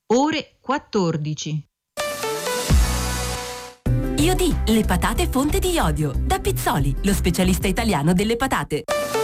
ore 14. Iodi, le patate fonte di iodio. Da Pizzoli, lo specialista italiano delle patate.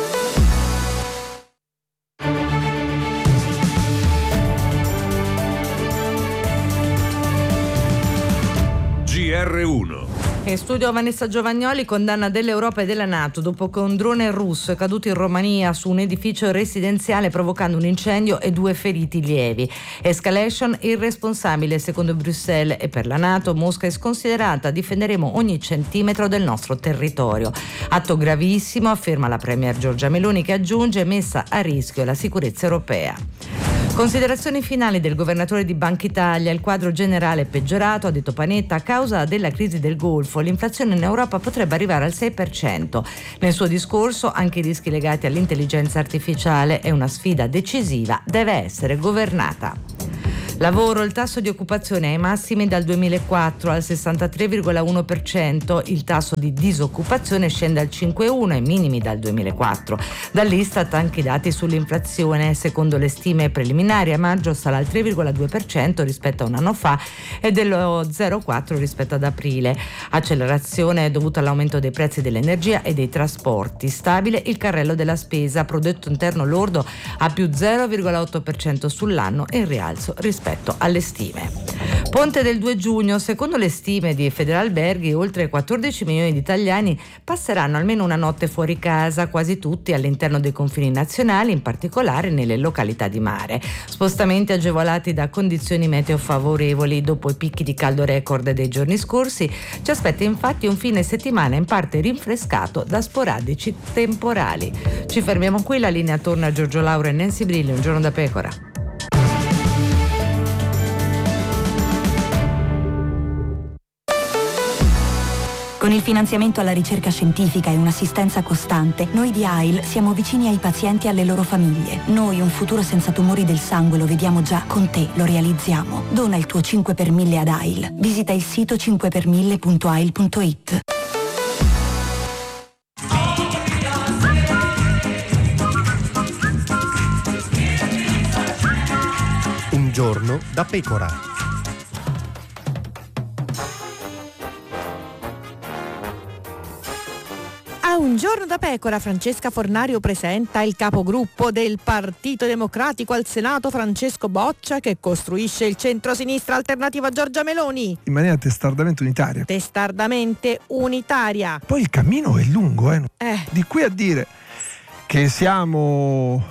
GR1. In studio Vanessa Giovagnoli. Condanna dell'Europa e della NATO dopo che un drone russo è caduto in Romania su un edificio residenziale provocando un incendio e 2 feriti lievi. Escalation irresponsabile secondo Bruxelles, e per la NATO Mosca è sconsiderata, difenderemo ogni centimetro del nostro territorio. Atto gravissimo, afferma la premier Giorgia Meloni, che aggiunge messa a rischio la sicurezza europea. Considerazioni finali del governatore di Banca Italia. Il quadro generale è peggiorato, ha detto Panetta, a causa della crisi del Golfo. L'inflazione in Europa potrebbe arrivare al 6%. Nel suo discorso anche i rischi legati all'intelligenza artificiale è una sfida decisiva, deve essere governata. Lavoro, il tasso di occupazione ai massimi dal 2004 al 63,1%, il tasso di disoccupazione scende al 5,1%, ai minimi dal 2004. Dall'Istat anche i dati sull'inflazione, secondo le stime preliminari a maggio sarà al 3,2% rispetto a un anno fa e dello 0,4% rispetto ad aprile. Accelerazione dovuta all'aumento dei prezzi dell'energia e dei trasporti. Stabile il carrello della spesa, prodotto interno lordo a più 0,8% sull'anno e in rialzo rispetto alle stime. Ponte del 2 giugno, secondo le stime di Federalberghi, oltre 14 milioni di italiani passeranno almeno una notte fuori casa, quasi tutti all'interno dei confini nazionali, in particolare nelle località di mare. Spostamenti agevolati da condizioni meteo favorevoli. Dopo i picchi di caldo record dei giorni scorsi, ci aspetta infatti un fine settimana in parte rinfrescato da sporadici temporali. Ci fermiamo qui, la linea torna a Giorgio Lauro e Nancy Brilli. Un giorno da pecora. Con il finanziamento alla ricerca scientifica e un'assistenza costante, noi di AIL siamo vicini ai pazienti e alle loro famiglie. Noi un futuro senza tumori del sangue lo vediamo già, con te lo realizziamo. Dona il tuo 5 per 1000 ad AIL. Visita il sito 5per1000.ail.it. Un giorno da pecora. A Un giorno da pecora, Francesca Fornario presenta il capogruppo del Partito Democratico al Senato, Francesco Boccia, che costruisce il centro-sinistra alternativo a Giorgia Meloni. In maniera testardamente unitaria. Testardamente unitaria. Poi il cammino è lungo, Di qui a dire che siamo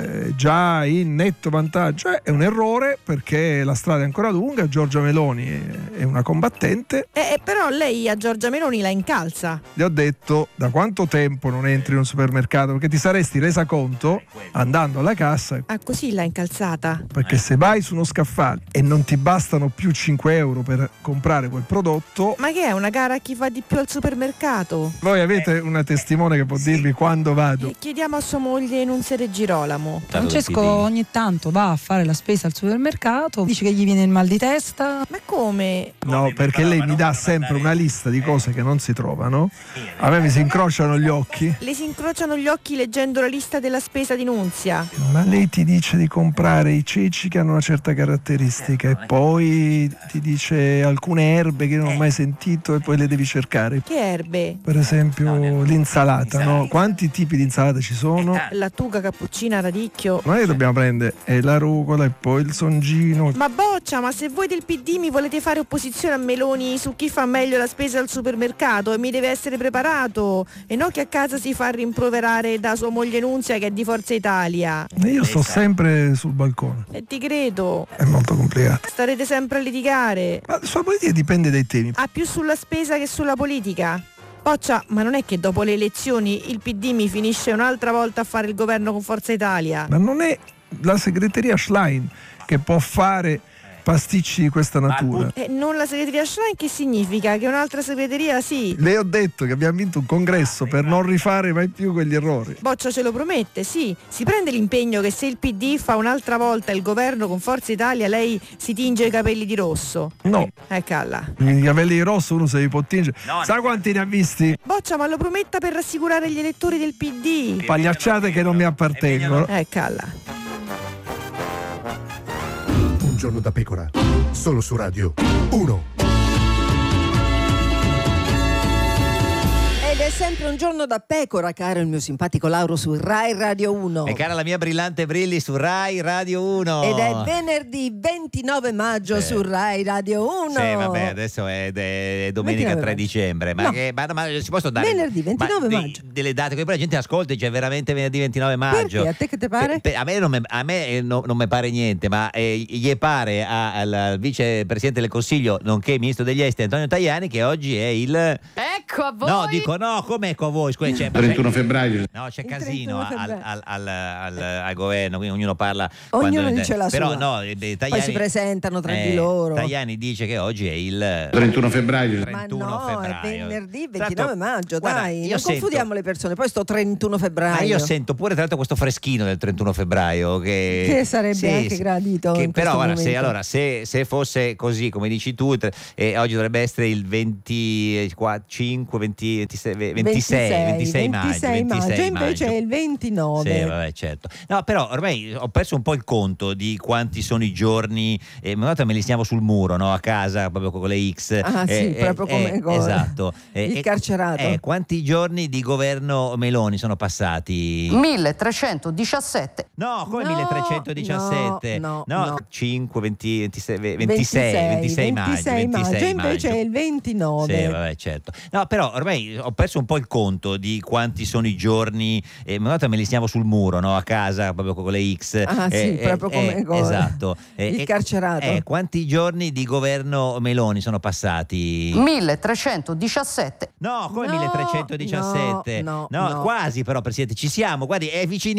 già in netto vantaggio è un errore, perché la strada è ancora lunga. Giorgia Meloni è una combattente. Però lei a Giorgia Meloni la incalza. Gli ho detto: da quanto tempo non entri in un supermercato? Perché ti saresti resa conto andando alla cassa. Ah, così l'ha incalzata? Perché se vai su uno scaffale e non ti bastano più 5 euro per comprare quel prodotto. Ma che è una gara a chi fa di più al supermercato? Voi avete una testimone che può dirvi quando vado? Chiediamo a sua moglie Nunzia De Girolamo. Francesco ogni tanto va a fare la spesa al supermercato, dice che gli viene il mal di testa. Ma come? No, perché lei mi dà sempre una lista di cose che non si trovano. A me mi si incrociano gli occhi. Le si incrociano gli occhi leggendo la lista della spesa di Nunzia. Ma lei ti dice di comprare i ceci che hanno una certa caratteristica e poi ti dice alcune erbe che non ho mai sentito e poi le devi cercare. Che erbe? Per esempio l'insalata, no? Quanti tipi di insalata ci sono? Lattuga, cappuccina, radicchio. Ma noi dobbiamo prendere la rucola e poi il songino. Ma Boccia, ma se voi del PD mi volete fare opposizione a Meloni su chi fa meglio la spesa al supermercato, e mi deve essere preparato, e non che a casa si fa rimproverare da sua moglie Nunzia, che è di Forza Italia. Io sto sempre sul balcone. E ti credo. È molto complicato. Starete sempre a litigare. Ma sulla politica dipende dai temi. Più sulla spesa che sulla politica? Boccia, ma non è che dopo le elezioni il PD mi finisce un'altra volta a fare il governo con Forza Italia? Ma non è la segreteria Schlein che può fare pasticci di questa natura. Non la segreteria Schlein, che significa? Che un'altra segreteria sì? Le ho detto che abbiamo vinto un congresso per non rifare mai più quegli errori. Boccia ce lo promette, sì. Si prende l'impegno che se il PD fa un'altra volta il governo con Forza Italia, lei si tinge i capelli di rosso? No. Calla. I capelli di rosso uno se li può tingere. Sa quanti ne ha visti? Boccia, ma lo prometta per rassicurare gli elettori del PD. Pagliacciate che non mi appartengono. Calla. Un giorno da pecora, solo su Radio 1. Ed è sempre un giorno da pecora, caro il mio simpatico Lauro su Rai Radio 1. E cara la mia brillante Brilli su Rai Radio 1. Ed è venerdì 29 maggio su Rai Radio 1. Sì, vabbè, adesso è domenica 3 dicembre. Ma, No. ma si possono dare Venerdì 29 maggio. Delle date, che poi la gente ascolta e c'è veramente venerdì 29 maggio. Perché? A te che te pare? A me non mi pare niente, ma gli pare al vicepresidente del Consiglio, nonché ministro degli esteri Antonio Tajani, che oggi è il... Ecco a voi. No, dico no, come ecco a voi? Scusa, 31 febbraio. No, c'è Il casino 31 al governo, quindi ognuno parla. Ognuno dice la però sua. no, Poi Tajani, si presentano tra di loro. Tajani dice che oggi è il 31 febbraio. 31 Ma no, febbraio. è venerdì Tra 29 l'altro, maggio, guarda, dai, io non sento- confondiamo le persone. Poi sto 31 febbraio. Ma io sento pure tra l'altro questo freschino del 31 febbraio che sarebbe sì, anche sì, gradito che in però questo guarda, momento. se fosse così come dici tu, oggi dovrebbe essere il 25, 26 maggio. 26 maggio, invece è il 29. Sì, vabbè, certo. No, però ormai ho perso un po' il conto di quanti sono i giorni, una volta me li stiamo sul muro, no? A casa, proprio con le X. Ah, sì, proprio come esatto. il carcerato. Quanti giorni di governo Meloni sono passati? 1317. No, come No, 1317? no. 5, 26 26 maggio. invece è il 29. Sì, vabbè, certo. No, però ormai ho perso un po' il conto di quanti sono i giorni, una volta me li stiamo sul muro, no? A casa, proprio con le X. Ah, sì, proprio come esatto. il carcerato. Quanti giorni di governo Meloni sono passati? 1317. No, come No, 1317? no, quasi però, Presidente, ci siamo, guardi, è vicino.